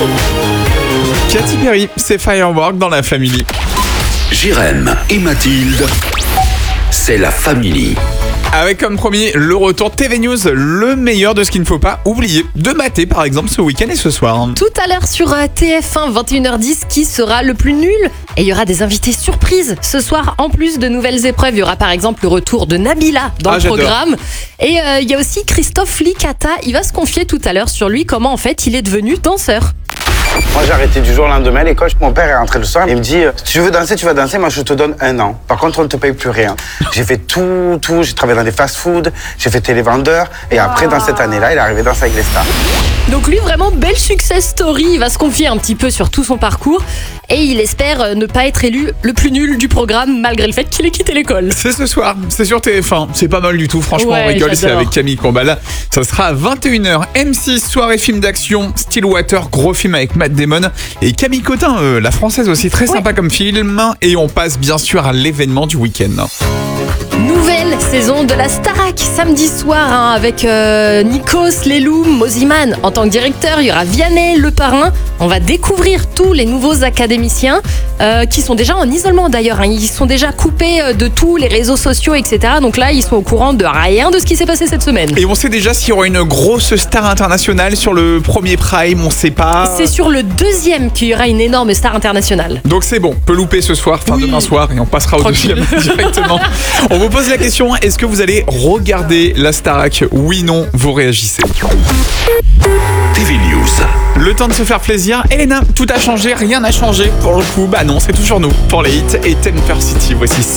Katy Perry, c'est Firework dans la Family. Jérém et Mathilde, c'est la Family. Avec comme promis le retour TV News, le meilleur de ce qu'il ne faut pas oublier de mater par exemple ce week-end et ce soir. Tout à l'heure sur TF1, 21h10, qui sera le plus nul ? Et il y aura des invités surprises. Ce soir, en plus de nouvelles épreuves, il y aura par exemple le retour de Nabila dans le j'adore. programme. Et il y a aussi Christophe Licata. Il va se confier tout à l'heure sur lui, comment en fait il est devenu danseur. Moi, j'ai arrêté du jour au lendemain à l'école. Mon père est rentré le soir et il me dit si tu veux danser, tu vas danser. Moi, je te donne 1 an. Par contre, on ne te paye plus rien. J'ai fait tout. J'ai travaillé dans des fast-food, j'ai fait télévendeur. Et après, dans cette année-là, il est arrivé danser avec les stars. Donc lui, vraiment belle success story. Il va se confier un petit peu sur tout son parcours. Et il espère ne pas être élu le plus nul du programme, malgré le fait qu'il ait quitté l'école. C'est ce soir, c'est sur TF1, c'est pas mal du tout, franchement Ouais, on rigole, c'est j'adore. avec Camille Combal. Ça sera à 21h, M6, soirée film d'action, Stillwater, gros film avec Matt Damon et Camille Cotin, la française aussi, très sympa comme film. Et on passe bien sûr à l'événement du week-end. Nouvelle saison de la Starac, samedi soir, avec Nikos, Leloum, Moziman en tant que directeur. Il y aura Vianney, le parrain. On va découvrir tous les nouveaux académiciens qui sont déjà en isolement d'ailleurs. Ils sont déjà coupés de tous les réseaux sociaux, etc. Donc là, ils sont au courant de rien de ce qui s'est passé cette semaine. Et on sait déjà s'il y aura une grosse star internationale sur le premier prime, on sait pas. C'est sur le deuxième qu'il y aura une énorme star internationale. Donc c'est bon, peut louper ce soir, Oui. demain soir, et on passera au Tranquille. deuxième directement. On vous pose la question, est-ce que vous allez regarder la Starac ? Oui, non, vous réagissez. TV News. Le temps de se faire plaisir. Elena, tout a changé, rien n'a changé. Pour le coup, bah non, c'est toujours nous. Pour les hits et Temper City, voici